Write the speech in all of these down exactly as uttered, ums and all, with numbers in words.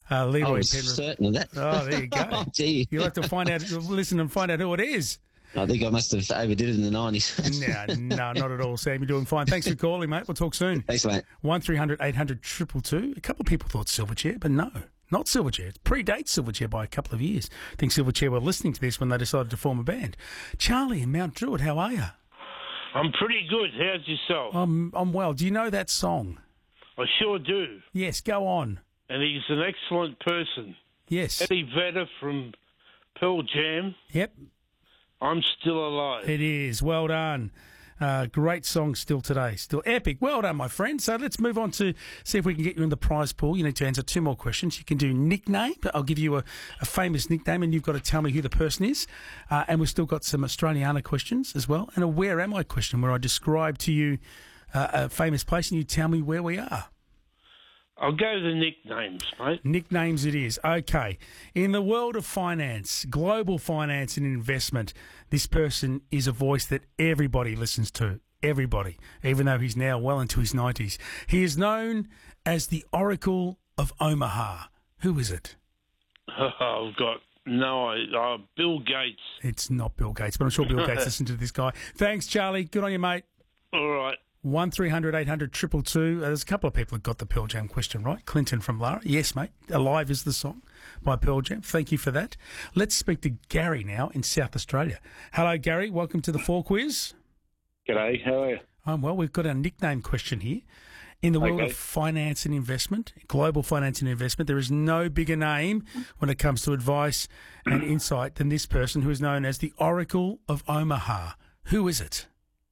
Uh, I Leroy was Penrith. certain of that. Oh, there you go. Oh, gee. You'll have to find out, listen and find out who it is. I think I must have overdid it in the nineties. No, no, not at all, Sam. You're doing fine. Thanks for calling, mate. We'll talk soon. Thanks, mate. one three hundred eight hundred two two two. A couple of people thought Silverchair, but no, not Silverchair. It predates Silverchair by a couple of years. I think Silverchair were listening to this when they decided to form a band. Charlie in Mount Druitt, how are you? I'm pretty good. How's yourself? I'm, I'm well. Do you know that song? I sure do. Yes, go on. And he's an excellent person. Yes. Eddie Vedder from Pearl Jam. Yep, I'm Still Alive. it is. Well done. Uh, great song still today. Still epic. Well done, my friend. So let's move on to see if we can get you in the prize pool. You need to answer two more questions. You can do nickname. I'll give you a, a famous nickname and you've got to tell me who the person is. Uh, and we've still got some Australiana questions as well. And a where am I question where I describe to you uh, a famous place and you tell me where we are. I'll go the nicknames, mate. Nicknames it is. Okay. In the world of finance, global finance and investment, this person is a voice that everybody listens to. Everybody. Even though he's now well into his nineties. He is known as the Oracle of Omaha. Who is it? I've got no idea. Uh, Bill Gates. It's not Bill Gates, but I'm sure Bill Gates listened to this guy. Thanks, Charlie. Good on you, mate. All right. one three hundred eight hundred two two two. There's a couple of people that got the Pearl Jam question right. Clinton from Lara. Yes, mate. Alive is the song by Pearl Jam. Thank you for that. Let's speak to Gary now in South Australia. Hello, Gary. Welcome to the Four Quiz. G'day, how are you? Um, well, we've got our nickname question here. In the world Okay. of finance and investment, global finance and investment, there is no bigger name when it comes to advice and insight than this person who is known as the Oracle of Omaha. Who is it?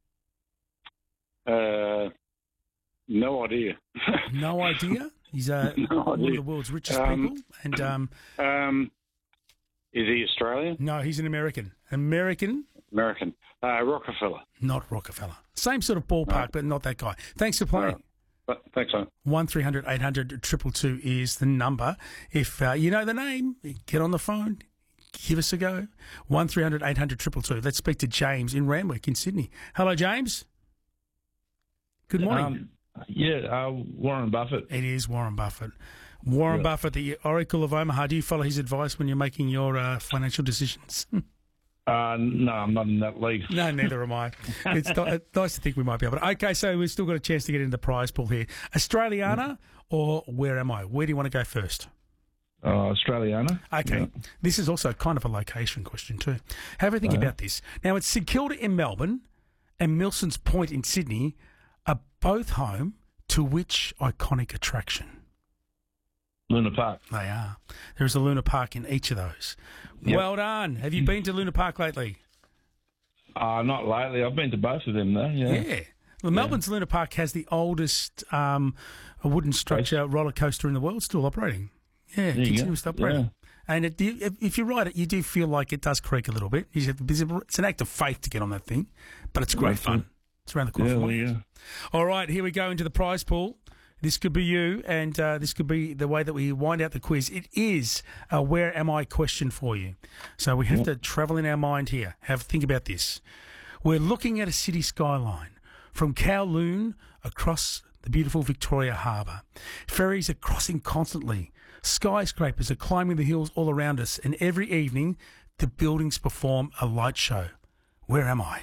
Uh, no idea. No idea. He's uh, No one of idea. the world's richest Um, people. And um, um, is he Australian? no, he's an American. American, American? Uh, Rockefeller. not Rockefeller. Same sort of ballpark, Right. but not that guy. Thanks for playing. Right. But, thanks, man. one three hundred eight hundred two two two is the number. If uh, you know the name, get on the phone, give us a go. one three hundred eight hundred two two two. Let's speak to James in Randwick in Sydney. Hello, James. Good morning. Um, yeah, uh, Warren Buffett. It is Warren Buffett. Warren Yeah. Buffett, the Oracle of Omaha. Do you follow his advice when you're making your uh, financial decisions? Uh, no, I'm not in that league. No, neither am I. It's ni- nice to think we might be able to. Okay, so we've still got a chance to get into the prize pool here. Australiana or where am I? Where do you want to go first? Uh, Australiana. Okay, Yeah. this is also kind of a location question too. Have a think Uh-huh. about this. Now, it's St Kilda in Melbourne and Milson's Point in Sydney are both home to which iconic attraction? Luna Park. They are. There is a Luna Park in each of those. Yep. Well done. Have you been to Luna Park lately? Uh, not lately. I've been to both of them, though. Yeah. Yeah. Well, Melbourne's Luna Park has the oldest um, wooden structure roller coaster in the world still operating. Yeah, you go. continuous operating. Yeah. And it, if, if you ride it, you do feel like it does creak a little bit. You have- It's an act of faith to get on that thing, but it's great Right. fun. It's around the corner. Yeah, from well, my yeah. house. All right, here we go into the prize pool. This could be you, and uh, this could be the way that we wind out the quiz. It is a where am I question for you. So we have to travel in our mind here. Have think about this. We're looking at a city skyline from Kowloon across the beautiful Victoria Harbour. Ferries are crossing constantly. Skyscrapers are climbing the hills all around us, and every evening the buildings perform a light show. Where am I?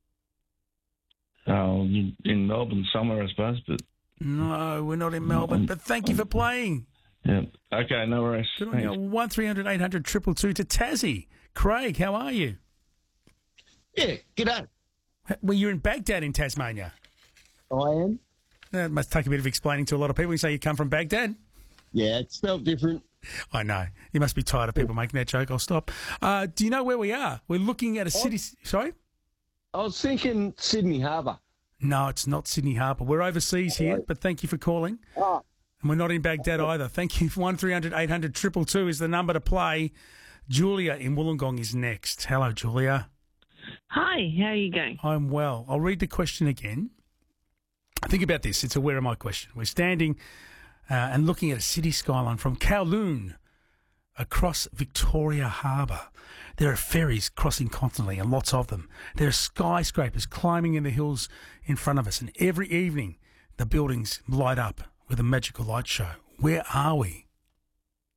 Oh, in in Melbourne somewhere, I suppose. But No, we're not in Melbourne, but thank you for playing. yeah. Okay, no worries. Good on Thanks. you. one three hundred eight hundred two two two to Tassie. Craig, how are you? Yeah, g'day. Well, you're in Baghdad in Tasmania. I am. That must take a bit of explaining to a lot of people. You say you come from Baghdad? Yeah, it's spelled different. I know. You must be tired of people making that joke. I'll stop. Uh, do you know where we are? We're looking at a city... Sorry? I was thinking Sydney Harbour. No, it's not Sydney Harbour. We're overseas here, but thank you for calling. Oh, And we're not in Baghdad either. Thank you. one three hundred eight hundred two two two is the number to play. Julia in Wollongong is next. Hello, Julia. Hi, how are you going? I'm well. I'll read the question again. Think about this. It's a where am I question. We're standing uh, and looking at a city skyline from Kowloon across Victoria Harbour. There are ferries crossing constantly and lots of them. There are skyscrapers climbing in the hills in front of us. And every evening, the buildings light up with a magical light show. Where are we?